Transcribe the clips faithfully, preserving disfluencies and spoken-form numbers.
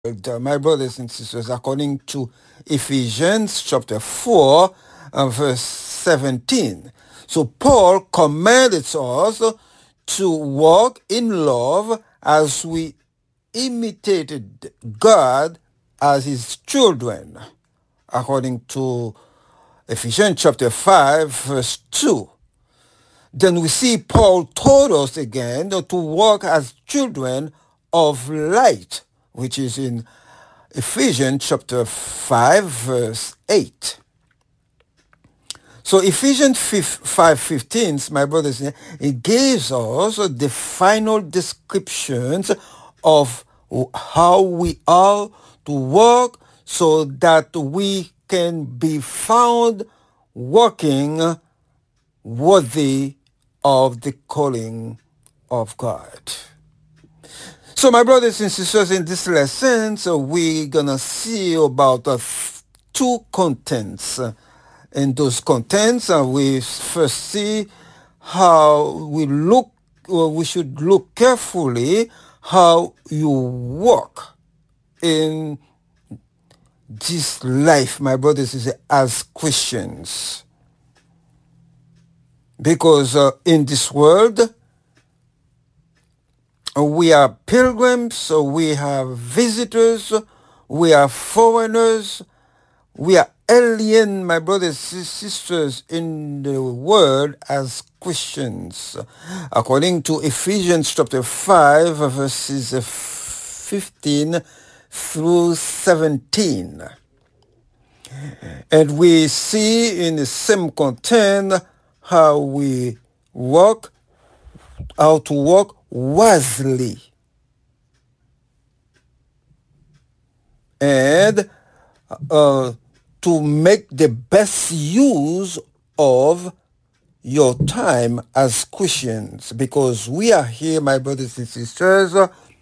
uh, my brothers and sisters, according to Ephesians chapter four, uh, verse seventeen. So Paul commanded us to walk in love as we imitated God as his children, according to Ephesians chapter five, verse two. Then we see Paul told us again to walk as children of light, which is in Ephesians chapter five, verse eight. So Ephesians five fifteen, my brothers, it gives us the final descriptions of how we are to walk so that we can be found walking worthy of the calling of God. So my brothers and sisters, in this lesson, so we're going to see about uh, two contents. In those contents, uh, we first see how we look, uh, we should look carefully how you walk in this life, my brothers and sisters, as Christians. Because uh, in this world, we are pilgrims, so we have visitors, we are foreigners, we are alien, my brothers and sisters, in the world as Christians. According to Ephesians chapter five, verses fifteen through seventeen. And we see in the same content how we walk, how to walk wisely. And uh, to make the best use of your time as Christians, because we are here, my brothers and sisters,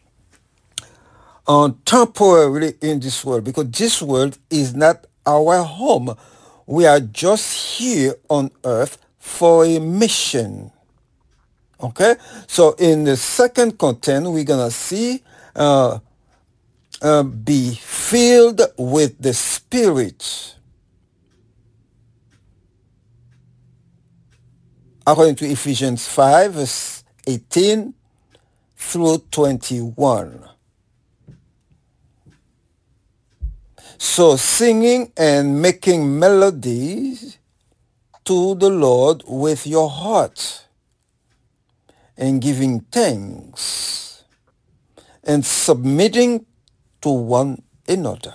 uh, temporarily in this world, because this world is not our home. We are just here on earth for a mission. Okay? So in the second content, we're going to see uh, uh, be filled with the Spirit. According to Ephesians five, verse eighteen through twenty-one. So singing and making melodies to the Lord with your heart, and giving thanks, and submitting to one another.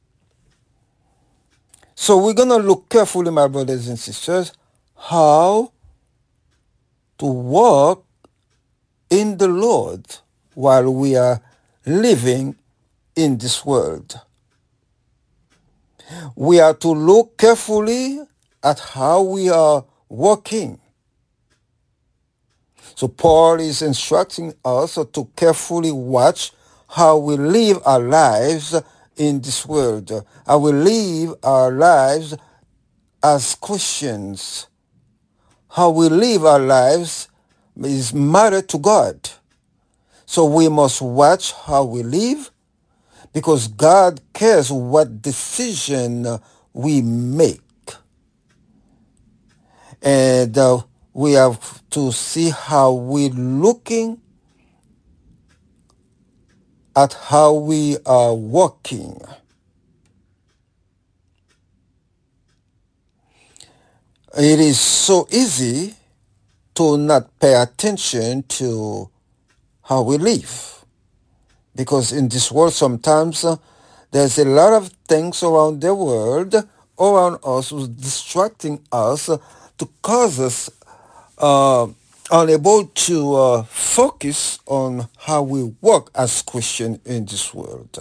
So we're going to look carefully, my brothers and sisters, how to walk in the Lord while we are living in this world. We are to look carefully at how we are walking. So Paul is instructing us to carefully watch how we live our lives in this world. How we live our lives as Christians. How we live our lives is matter to God. So we must watch how we live, because God cares what decision we make. And uh, we have to see how we're looking at how we are walking. It is so easy to not pay attention to how we live, because in this world sometimes uh, there's a lot of things around the world, around us, who's distracting us uh, to cause us uh, unable to uh, focus on how we walk as Christians in this world.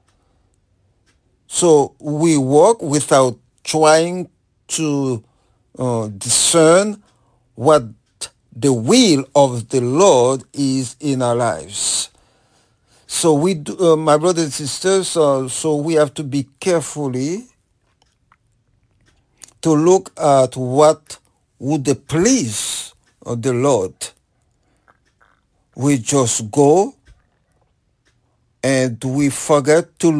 So we walk without trying to uh, discern what the will of the Lord is in our lives. So we, do, uh, my brothers and sisters, uh, so we have to be carefully to look at what would please the Lord. We just go and we forget to